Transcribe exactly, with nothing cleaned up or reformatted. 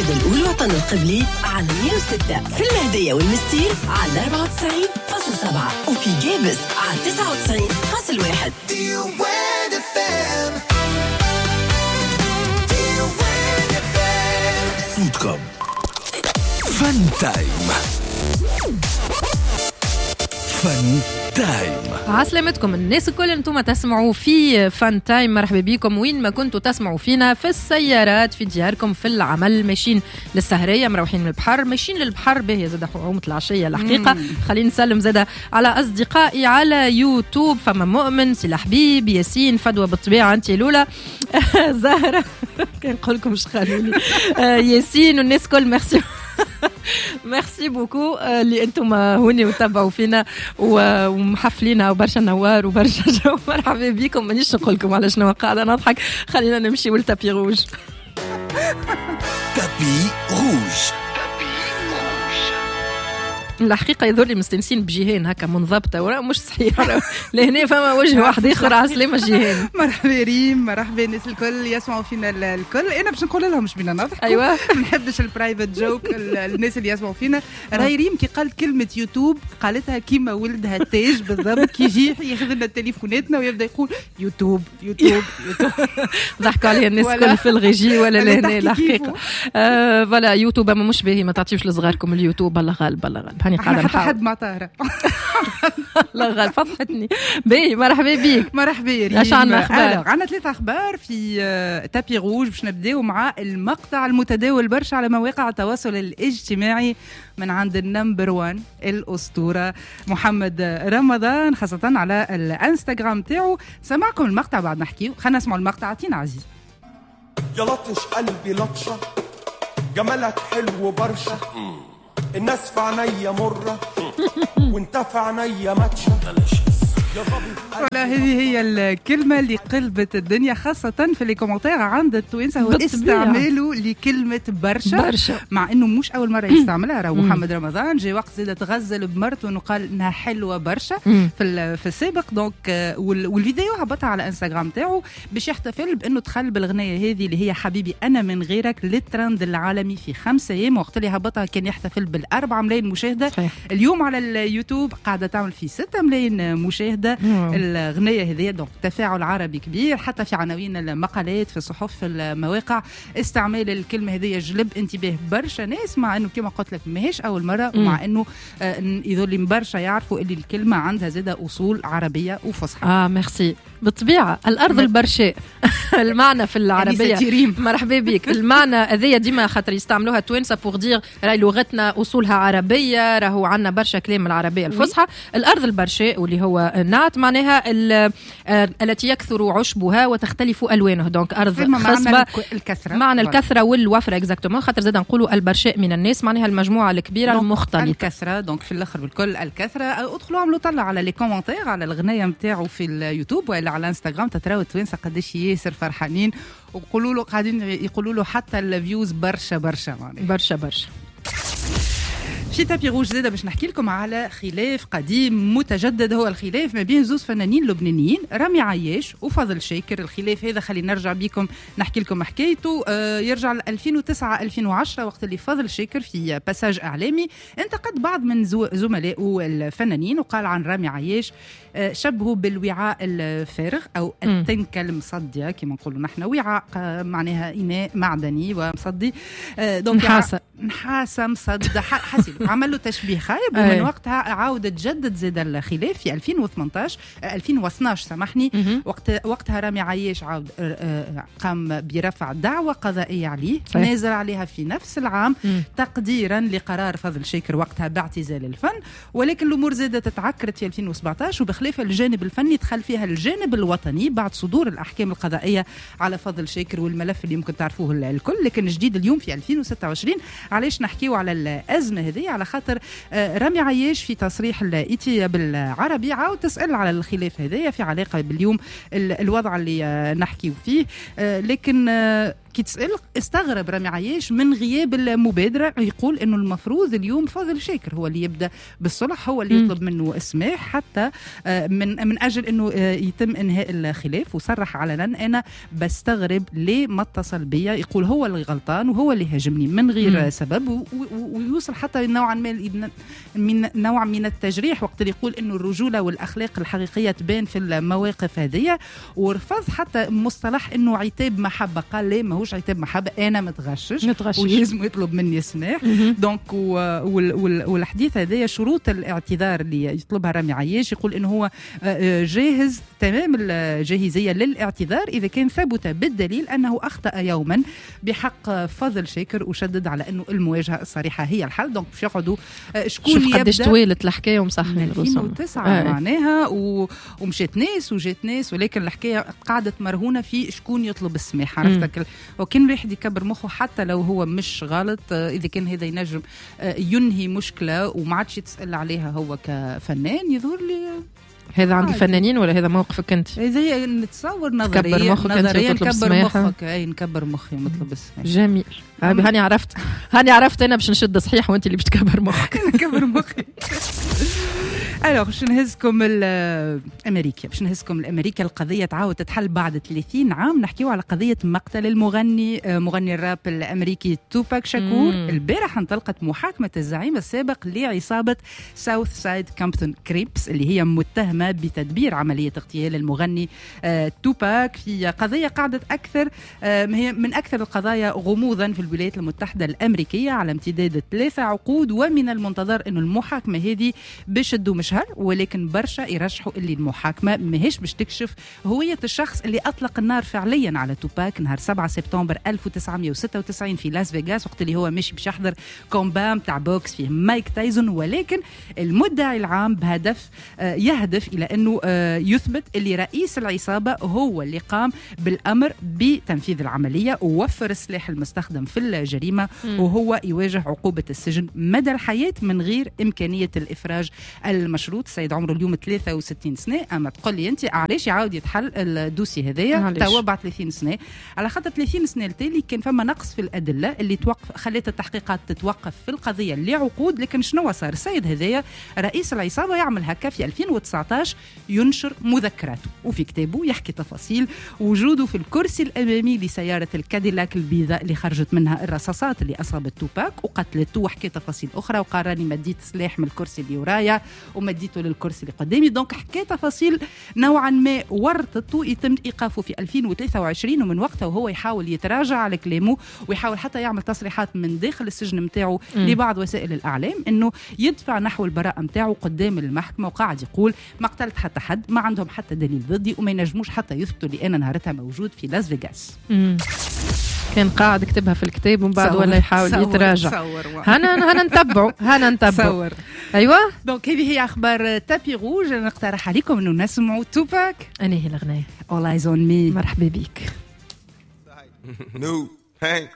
بنقول وطن القبلي على مية وستة، في المهدية والمستير على أربعة وتسعين فاصلة سبعة، وفي جابس على تسعة وتسعين فاصلة واحد. صوتكم فن تايم. فن تايم. عسلامتكم الناس الكل، انتم تسمعوا في فن تايم. مرحبا بكم وين ما كنتوا تسمعوا فينا، في السيارات، في دياركم، في العمل، ماشيين للسهرية، مروحين من البحر، ماشيين للبحر باهي زاد عومة العشية الحقيقة. خلينا نسلم زاد على أصدقائي على يوتيوب، فما مؤمن، سي حبيب، ياسين، فدوى بالطبيعة، أنت لولا زهرة كان نقولكم مش خلوني ياسين والناس كل ميرسي ميرسي بوكو اللي انتم هوني وتابعوا فينا ومحفلينا وبرشا نوار وبرشا جو. مرحبا بكم. مانيش نقول لكم على شنو قاعده نضحك، خلينا نمشي والتابي روج. تابي روج. الحقيقة يظهر لي مستنسين بجيهان هكا منضبطة ولا مش صحيح. لهنا فما وجه واحد آخر عسلامة جيهان. مرحبا ريم، مرحبا الناس الكل يسمعوا فينا الكل. أنا باش نقول لهم مش بينا نضحك. أيوة. ما نحبش البرايفت جوك. الناس اللي يسمعوا فينا راهي ريم كي قالت كلمة يوتيوب قالتها كيما ولدها تاج بالضبط، كي يجي ياخذ لنا تليفوناتنا ويبدا يقول يوتيوب يوتيوب يوتيوب. ضحكوا عليها الناس كل في الغيجي ولا لهنا الحقيقة. فوالا يوتيوب أما مش باهي، ما تعطيوش لصغاركم اليوتيوب. الله غالب الله غالب. هاني قاعدة حتى حد ما طاهرة. الله غالب فضحتني. باهي مرحبا بيك. مرحبا يا ريم. اش عندنا اخبار؟ عندنا ثلاثة اخبار في تابي روج. باش نبداو مع المقطع المتداول برشا على مواقع التواصل الاجتماعي من عند النمبر وان الاسطوره محمد رمضان، خاصه على الانستغرام تاعو. سمعكم المقطع بعد نحكيو. خلينا نسمعوا المقطع. عطينا عزيز. يا لطش قلبي لطشه، جمالك حلو برشا، الناس في عينيا مرة وانت في عينيا ماتشة. ولا هذه هي الكلمة اللي قلبت الدنيا، خاصة في الكومنتير عند التوانسة، هو استعماله لكلمة برشا. برشا مع انه مش اول مرة يستعملها. راهو محمد رمضان جاي وقت زاد تغزل بمرته انه قال انها حلوة برشا في في السابق. دونك والفيديو هبطها على انستغرام تاعو باش يحتفل بانه دخل بالغنية هذه اللي هي حبيبي انا من غيرك للترند العالمي في خمسة ايام. وقت اللي هبطها كان يحتفل بالأربعة ملايين مشاهدة. صحيح. اليوم على اليوتيوب قاعدة تعمل في ستة ملايين مشاهدة الغنية هذه. دونك تفاعل عربي كبير، حتى في عناوين المقالات، في الصحف، في المواقع. استعمال الكلمة هذه جلب انتباه برشا ناس، مع انه كما قلت لك ماهيش اول مرة، ومع انه آه يظل برشا يعرفوا اللي الكلمة عندها زادة اصول عربية وفصحى. اه ميرسي. بالطبيعة الارض البرشاء المعنى في العربية. مرحبا بك. المعنى هذيا ديما خاطر يستعملوها التوانسة بوغ دير راهي لغتنا اصولها عربية، راهو عندنا برشا كلام العربية الفصحى. الارض البرشاء واللي هو نعت معناها التي يكثر عشبها وتختلف الوانه. دونك ارض خصبة، الكثرة، معنى الكثرة والوفرة اكزاكتومون. خاطر زاد نقولوا البرشاء من الناس معناها المجموعة الكبيرة المختلطة. الكثرة دونك في الاخر بالكل الكثرة. ادخلوا عملوا طلع على لي كومنتير على الغنية نتاعو في اليوتيوب ولا على الانستغرام، تتراو التوانسة قداش ياسر فرحانين، ويقولوا له قاعدين يقولوا له حتى الفيوز برشا برشا معناها برشا برشا. في تابي روج زاده باش نحكي لكم على خلاف قديم متجدد، هو الخلاف ما بين زوز فنانين لبنانيين، رامي عياش وفضل شاكر. الخلاف هذا خلينا نرجع بكم نحكي لكم حكايته. آه يرجع ل ألفين وتسعة ألفين وعشرة، وقت اللي فضل شاكر في باساج اعلامي انتقد بعض من زملائه الفنانين وقال عن رامي عياش آه شبهه بالوعاء الفارغ او التنكه المصديه كما نقولوا نحن. وعاء آه معناها اناء معدني ومصدي. آه دونك نحاسه نحاسه مصد حسيل. عمل له تشبيه خايب. ومن وقتها عاود تجدد زاد الخلاف في ألفين وثمانية عشر ألفين واثناعش سامحني. وقت وقتها رامي عياش عاود قام برفع دعوى قضائية عليه، نازل عليها في نفس العام مم. تقديرا لقرار فضل شاكر وقتها باعتزال الفن. ولكن الأمور زادت تتعكرت في ألفين وسبعة عشر، وبخلاف الجانب الفني دخل فيها الجانب الوطني بعد صدور الأحكام القضائية على فضل شاكر والملف اللي يمكن تعرفوه الكل. لكن جديد اليوم في ألفين وستة وعشرين علاش نحكيو على الأزمة هذه؟ على خاطر رامي عياش في تصريح الإيتي بالعربي عاود تسأل على الخلاف هذا في علاقة باليوم الوضع اللي نحكيو فيه. لكن كي تسأل استغرب رامي عياش من غياب المبادرة، يقول إنه المفروض اليوم فاضل شاكر هو اللي يبدأ بالصلح، هو اللي يطلب منه السماح حتى من من أجل إنه يتم إنهاء الخلاف. وصرح علنا أنا بستغرب ليه ما اتصل بيا، يقول هو اللي غلطان وهو اللي هاجمني من غير مم. سبب، ويوصل حتى نوعا ما من نوع من التجريح وقت اللي يقول إنه الرجولة والأخلاق الحقيقية تبان في المواقف هذه. ورفض حتى مصطلح إنه عتاب محبة، قال ليه ماهوش عتاب محبة، أنا متغشش ويلزم يطلب مني سماح. دونك والحديث هذا شروط الاعتذار اللي يطلبها رامي عياش، يقول إنه هو جاهز تمام الجاهزية للاعتذار إذا كان ثبت بالدليل أنه أخطأ يوما بحق فضل شاكر، وشدد على أنه المواجهة الصريحة هي الحل. دونك باش يقعدوا شكون شوف قديش طويلة الحكاية ومصحنين ألفين وتسعة آه. معناها و... ومشيت ناس وجات ناس، ولكن الحكاية قاعدة مرهونة في شكون يطلب السماح. عرفتك وكان واحد يكبر مخه حتى لو هو مش غلط، إذا كان هذا ينجم ينهي مشكلة وما عادش يتسأل عليها هو كفنان، يظهر لي هذا عند الفنانين ولا هذا موقفك انت؟ زي نتصور نظريا نظريا نكبر مخك، اي نكبر مخي ونطلب السماح. جميل. هاني عرفت هاني عرفت انا باش نشد صحيح وانت اللي باش تكبر مخك. نكبر مخي. الوغ باش نهزكم الامريكا باش نهزكم الامريكا القضيه تعاود تتحل بعد ثلاثين عام. نحكيو على قضيه مقتل المغني مغني الراب الامريكي توباك شاكور. البارح انطلقت محاكمه الزعيم السابق لعصابه ساوث سايد كامبتون كريبس اللي هي متهمه بتدبير عمليه اغتيال المغني توباك في قضيه قعدت اكثر هي من اكثر القضايا غموضا في الولايات المتحده الامريكيه على امتداد ثلاثه عقود. ومن المنتظر انه المحاكمه هذه باش تدوم شهر، ولكن برشا يرشحوا اللي المحاكمه ماهيش باش تكشف هويه الشخص اللي اطلق النار فعليا على توباك نهار سبعة سبتمبر ألف وتسعمائة وستة وتسعين في لاس فيغاس، وقت اللي هو ماشي باش يحضر كومبام تاع بوكس فيه مايك تايسون. ولكن المدعي العام بهدف يهدف الى انه يثبت اللي رئيس العصابه هو اللي قام بالامر بتنفيذ العمليه ووفر السلاح المستخدم في الجريمه، م. وهو يواجه عقوبه السجن مدى الحياه من غير امكانيه الافراج المشروط. السيد عمره اليوم ثلاثة وستين سنه. اما تقول لي انت علاش يعاود يتحل الدوسي هذايا توا بعد ثلاثين سنه؟ على خاطر ثلاثين سنه التالي كان فما نقص في الادله اللي توقف خلت التحقيقات تتوقف في القضيه لعقود. لكن شنو صار؟ السيد هذايا رئيس العصابه يعمل هكا في ألفين وتسعطاش، ينشر مذكراته وفي كتابه يحكي تفاصيل وجوده في الكرسي الامامي لسياره الكاديلاك البيضاء اللي خرجت منها الرصاصات اللي اصابت توباك وقتلته، وحكي تفاصيل اخرى وقال راني مديت سلاح من الكرسي اللي ورايا ومديته للكرسي اللي قدامي. دونك حكى تفاصيل نوعا ما ورطته. يتم ايقافه في ألفين وثلاثة وعشرين ومن وقتها وهو يحاول يتراجع على كلامه ويحاول حتى يعمل تصريحات من داخل السجن متاعه لبعض وسائل الاعلام انه يدفع نحو البراءه متاعه قدام المحكمه، وقاعد يقول ما قتلت حتى حد، ما عندهم حتى دليل ضدي وما ينجموش حتى يثبتوا لي انا نهارتها موجود في لاس فيغاس. كان قاعد كتبها في الكتاب ومن بعد ولا يحاول صور يتراجع. هنا هنا نتبعوا هنا نتبعوا ايوه. دونك هذه هي اخبار تابي روج. نقترح عليكم انه نسمعوا توباك. انا هي الاغنيه All Eyes on Me. مرحبا بك. New, hey.